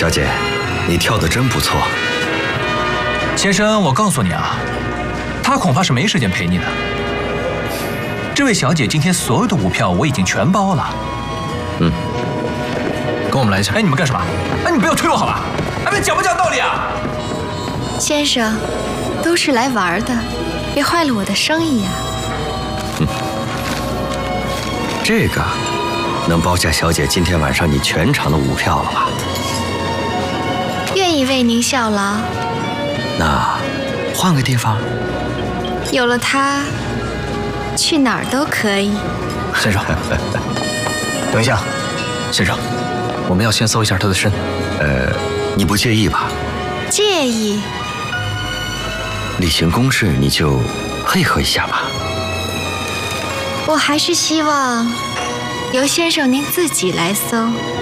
小姐，你跳得真不错。 先生，我告诉你啊，他恐怕是没时间陪你的。这位小姐今天所有的舞票我已经全包了。 跟我们来一下。 哎，你们干什么？哎，你不要推我好吧？哎，你讲不讲道理啊？ 先生，都是来玩的，别坏了我的生意啊。 这个能包下小姐今天晚上你全场的舞票了吧？ 愿意为您效劳。 那换个地方？ 有了它，去哪儿都可以。 先生，等一下，先生，我们要先搜一下他的身。 你不介意吧？ 介意。 例行公事，你就配合一下吧。 我还是希望由先生您自己来搜。